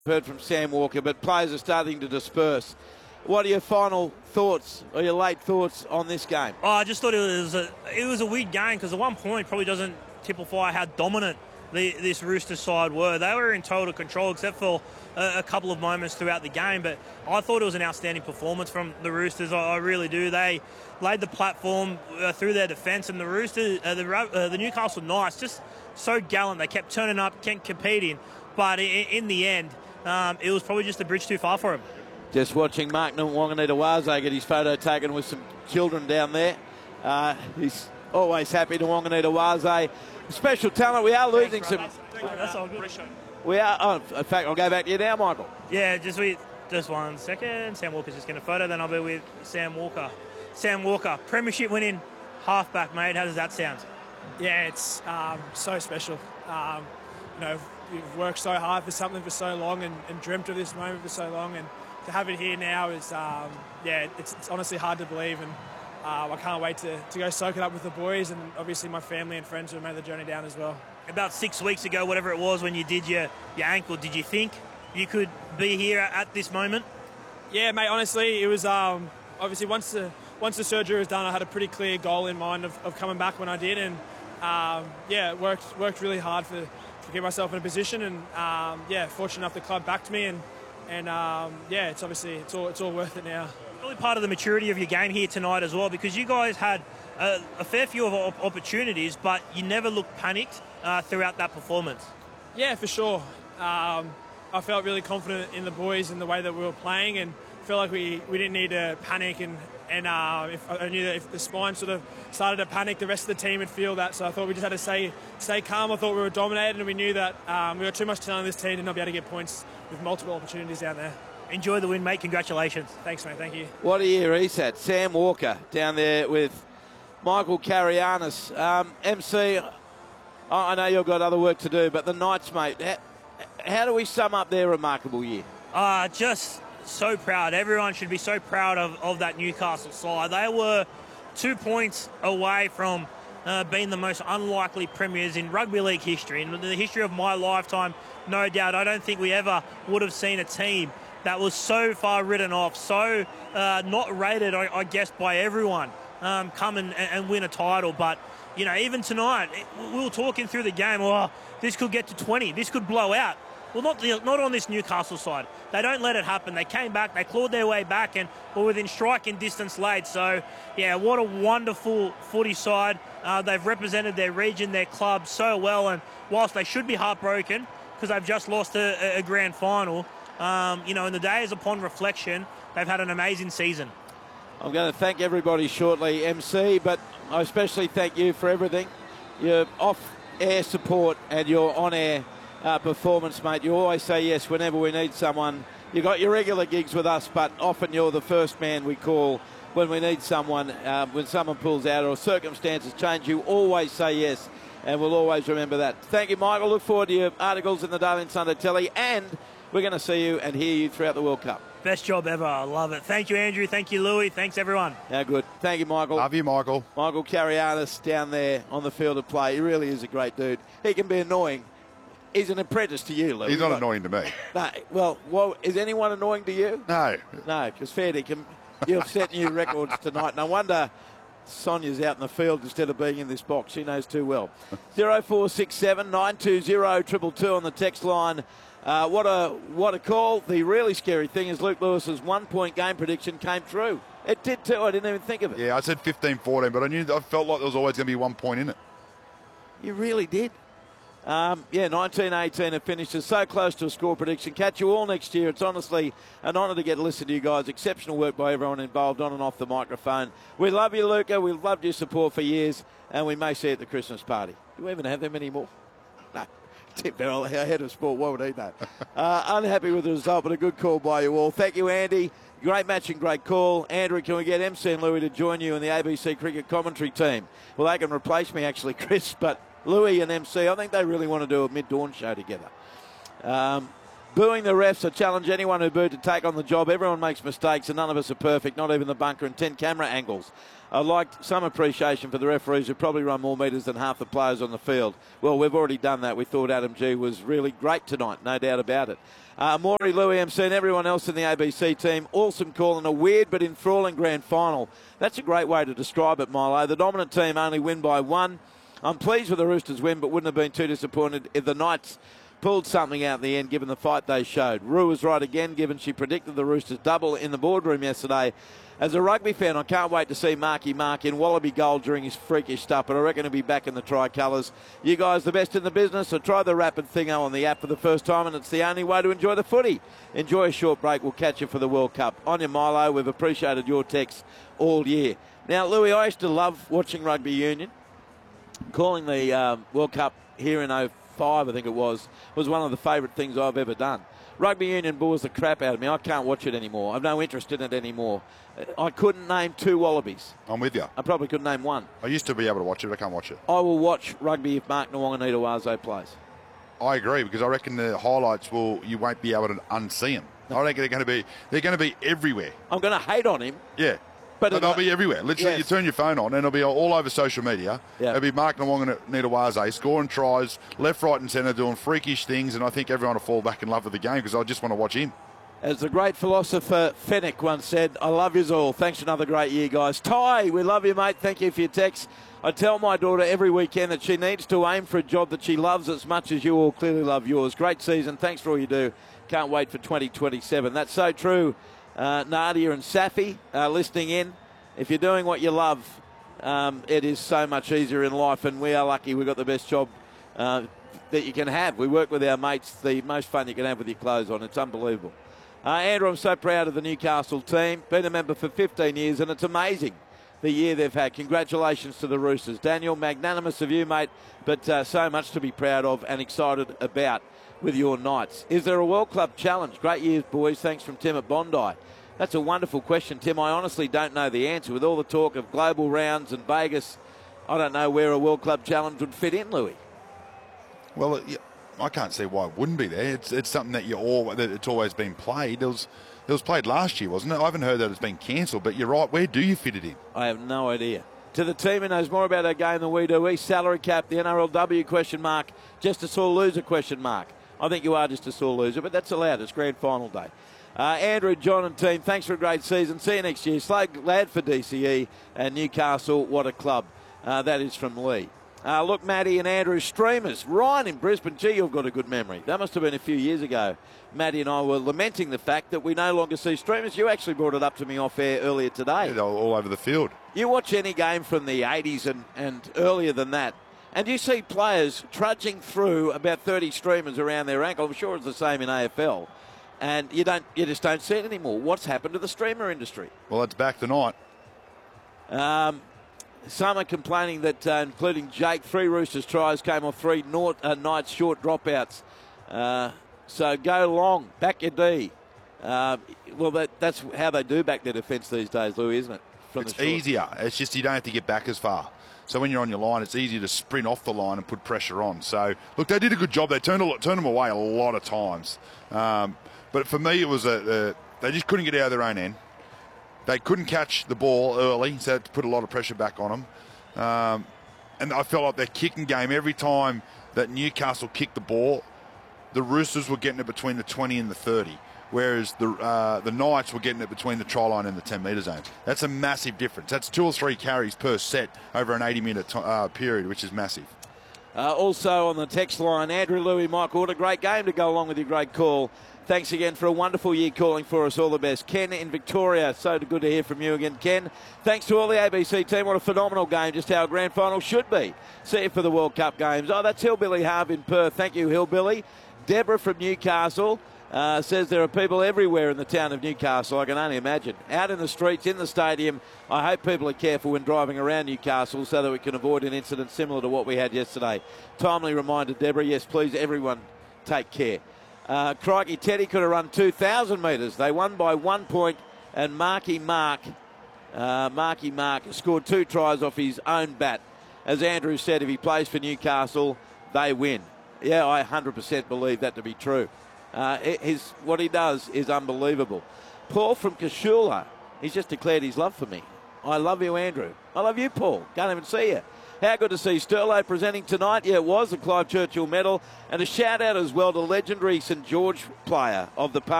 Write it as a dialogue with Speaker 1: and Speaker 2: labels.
Speaker 1: heard from Sam Walker, but players are starting to disperse. What are your final thoughts or your late thoughts on this game?
Speaker 2: Oh, I just thought it was a weird game because at one point probably doesn't typify how dominant this Roosters side were. They were in total control except for a couple of moments throughout the game, but I thought it was an outstanding performance from the Roosters. I really do. They laid the platform through their defence, and the Roosters, the Newcastle Knights, just so gallant. They kept turning up, kept competing, but in the end, it was probably just a bridge too far for him.
Speaker 1: Just watching Mark Wanganita-Waze get his photo taken with some children down there. He's always happy to Wanganita-Waze. Special talent. We are losing some.
Speaker 2: That's all good.
Speaker 1: We are. Oh, in fact, I'll go back to you now, Michael.
Speaker 2: Yeah, just 1 second. Sam Walker's just getting a photo. Then I'll be with Sam Walker. Sam Walker, premiership winning halfback, mate. How does that sound?
Speaker 3: Yeah, it's so special. We've worked so hard for something for so long and dreamt of this moment for so long, and to have it here now is, it's honestly hard to believe, and I can't wait to go soak it up with the boys and obviously my family and friends who have made the journey down as well.
Speaker 2: About 6 weeks ago, whatever it was, when you did your ankle, did you think you could be here at this moment?
Speaker 3: Yeah, mate, honestly, it was obviously once the surgery was done, I had a pretty clear goal in mind of coming back when I did, and worked really hard to get myself in a position, and fortunate enough the club backed me, and it's obviously it's all worth it now.
Speaker 2: Really part of the maturity of your game here tonight as well, because you guys had a fair few of opportunities, but you never looked panicked throughout that performance. Yeah,
Speaker 3: for sure. I felt really confident in the boys and the way that we were playing, and felt like we didn't need to panic, and if I knew that if the spine sort of started to panic, the rest of the team would feel that. So I thought we just had to stay calm. I thought we were dominated, and we knew that we got too much talent on this team to not be able to get points with multiple opportunities down there.
Speaker 2: Enjoy the win, mate. Congratulations.
Speaker 3: Thanks, mate. Thank you.
Speaker 1: What a year he's had. Sam Walker down there with Michael Carianis. MC, I know you've got other work to do, but the Knights, mate, how do we sum up their remarkable year?
Speaker 2: Just so proud. Everyone should be so proud of that Newcastle side. They were 2 points away from being the most unlikely premiers in rugby league history. In the history of my lifetime, no doubt, I don't think we ever would have seen a team that was so far written off, so not rated, I guess, by everyone, come and win a title. But, even tonight, we were talking through the game, this could get to 20, this could blow out. Well, not on this Newcastle side. They don't let it happen. They came back, they clawed their way back, and were within striking distance late. So, what a wonderful footy side. They've represented their region, their club so well, and whilst they should be heartbroken because they've just lost a grand final, in the days upon reflection, they've had an amazing season.
Speaker 1: I'm going to thank everybody shortly, MC, but I especially thank you for everything. Your off-air support and your on-air performance, mate. You always say yes whenever we need someone. You got your regular gigs with us, but often you're the first man we call when we need someone. When someone pulls out or circumstances change, you always say yes, and we'll always remember that. Thank you, Michael. Look forward to your articles in the Darling Sunday Telly, and we're going to see you and hear you throughout the World Cup.
Speaker 2: Best job ever. I love it. Thank you, Andrew. Thank you, Louis. Thanks, everyone.
Speaker 1: How good. Thank you, Michael.
Speaker 4: Love you, Michael.
Speaker 1: Michael Carianis down there on the field of play. He really is a great dude. He can be annoying. He's an apprentice to you, Louis.
Speaker 4: He's not annoying to me.
Speaker 1: No. Well, is anyone annoying to you?
Speaker 4: No.
Speaker 1: No, because you've set new records tonight. No wonder Sonia's out in the field instead of being in this box. She knows too well. 0467 920 222 on the text line. What a call. The really scary thing is Luke Lewis's 1 point game prediction came true. It did too. I didn't even think of it.
Speaker 4: Yeah, I said 15-14, but I felt like there was always going to be 1 point in it.
Speaker 1: You really did. 19-18 it finishes so close to a score prediction. Catch you all next year. It's honestly an honour to get to listen to you guys. Exceptional work by everyone involved on and off the microphone. We love you, Luca. We've loved your support for years, and we may see you at the Christmas party. Do we even have them anymore? No. Tim Beryl, our head of sport, what would he know? Unhappy with the result, but a good call by you all. Thank you, Andy. Great match and great call. Andrew, can we get MC and Louis to join you in the ABC cricket commentary team? Well, they can replace me, actually, Chris, but Louis and MC, I think they really want to do a mid-dawn show together. Booing the refs. I challenge anyone who booed to take on the job. Everyone makes mistakes and none of us are perfect, not even the bunker and 10 camera angles. I'd like some appreciation for the referees who probably run more metres than half the players on the field. Well, we've already done that. We thought Adam G was really great tonight, no doubt about it. Maury, Louis, MC and everyone else in the ABC team, awesome call in a weird but enthralling grand final. That's a great way to describe it, Milo. The dominant team only win by 1. I'm pleased with the Roosters win, but wouldn't have been too disappointed if the Knights pulled something out in the end, given the fight they showed. Rue was right again, given she predicted the Roosters double in the boardroom yesterday. As a rugby fan, I can't wait to see Marky Mark in Wallaby gold during his freakish stuff, but I reckon he'll be back in the tricolours. You guys the best in the business, so try the Rapid Thingo on the app for the first time, and it's the only way to enjoy the footy. Enjoy a short break. We'll catch you for the World Cup. On your Milo, we've appreciated your texts all year. Now, Louis, I used to love watching rugby union. Calling the World Cup here in 05, I think it was one of the favourite things I've ever done. Rugby union bores the crap out of me. I can't watch it anymore. I've no interest in it anymore. I couldn't name 2 Wallabies.
Speaker 4: I'm with you.
Speaker 1: I probably couldn't name 1.
Speaker 4: I used to be able to watch it, but I can't watch it.
Speaker 1: I will watch rugby if Mark Nawaqanitawaze plays.
Speaker 4: I agree, because I reckon the highlights you won't be able to unsee them. I reckon they're going to be everywhere.
Speaker 1: I'm going to hate on him.
Speaker 4: Yeah. But they'll be everywhere. Literally, yes. You turn your phone on and it'll be all over social media. Yep. It'll be Mark Nawaqanitawaze scoring tries, left, right and centre, doing freakish things, and I think everyone will fall back in love with the game because I just want to watch him.
Speaker 1: As the great philosopher Fennick once said, I love yous all. Thanks for another great year, guys. Ty, we love you, mate. Thank you for your text. I tell my daughter every weekend that she needs to aim for a job that she loves as much as you all clearly love yours. Great season. Thanks for all you do. Can't wait for 2027. That's so true. Nadia and Safi listening in. If you're doing what you love, it is so much easier in life, and we are lucky we've got the best job that you can have. We work with our mates, the most fun you can have with your clothes on. It's unbelievable. Andrew, I'm so proud of the Newcastle team. Been a member for 15 years, and it's amazing the year they've had. Congratulations to the Roosters. Daniel, magnanimous of you, mate, but so much to be proud of and excited about with your Knights. Is there a World Club challenge? Great years, boys. Thanks from Tim at Bondi. That's a wonderful question, Tim. I honestly don't know the answer. With all the talk of global rounds and Vegas, I don't know where a World Club challenge would fit in, Louis.
Speaker 4: Well, I can't see why it wouldn't be there. It's something that it's always been played. It was played last year, wasn't it? I haven't heard that it's been cancelled, but you're right. Where do you fit it in?
Speaker 1: I have no idea. To the team who knows more about our game than we do, East salary cap, the NRLW question mark, just a sore loser question mark. I think you are just a sore loser, but that's allowed. It's grand final day. Andrew, John and team, thanks for a great season. See you next year. Slow glad for DCE and Newcastle. What a club. That is from Lee. Look, Matty and Andrew, streamers. Ryan in Brisbane. Gee, you've got a good memory. That must have been a few years ago. Matty and I were lamenting the fact that we no longer see streamers. You actually brought it up to me off air earlier today.
Speaker 4: Yeah, they're all over the field.
Speaker 1: You watch any game from the 80s and earlier than that, and you see players trudging through about 30 streamers around their ankle. I'm sure it's the same in AFL. And you just don't see it anymore. What's happened to the streamer industry?
Speaker 4: Well, it's back tonight.
Speaker 1: Some are complaining that, including Jake, 3 Roosters tries came off 3 Knights short dropouts. So go long, back your D. Well, that's how they do back their defence these days, Louis, isn't it?
Speaker 4: It's easier. It's just you don't have to get back as far. So when you're on your line, it's easier to sprint off the line and put pressure on. So, look, they did a good job. They turned them away a lot of times. But for me, it was they just couldn't get out of their own end. They couldn't catch the ball early, so they had to put a lot of pressure back on them. And I felt like their kicking game, every time that Newcastle kicked the ball, the Roosters were getting it between the 20 and the 30, whereas the Knights were getting it between the try line and the 10-metre zone. That's a massive difference. That's 2 or 3 carries per set over an 80-minute period, which is massive.
Speaker 1: Also on the text line, Andrew, Louis, Michael, what a great game to go along with your great call. Thanks again for a wonderful year calling for us. All the best. Ken in Victoria, so good to hear from you again, Ken. Thanks to all the ABC team. What a phenomenal game, just how a grand final should be. See you for the World Cup games. Oh, that's Hillbilly Harv in Perth. Thank you, Hillbilly. Deborah from Newcastle says there are people everywhere in the town of Newcastle, I can only imagine. Out in the streets, in the stadium. I hope people are careful when driving around Newcastle so that we can avoid an incident similar to what we had yesterday. Timely reminder, Deborah. Yes, please, everyone, take care. Crikey, Teddy could have run 2,000 metres. They won by 1 point, and Marky Mark scored 2 tries off his own bat. As Andrew said, if he plays for Newcastle, they win. Yeah, I 100% believe that to be true. What he does is unbelievable. Paul from Kashula, he's just declared his love for me. I love you, Andrew. I love you, Paul. Can't even see you. How good to see Sterlo presenting tonight. Yeah, it was the Clive Churchill Medal. And a shout out as well to legendary St George player of the past.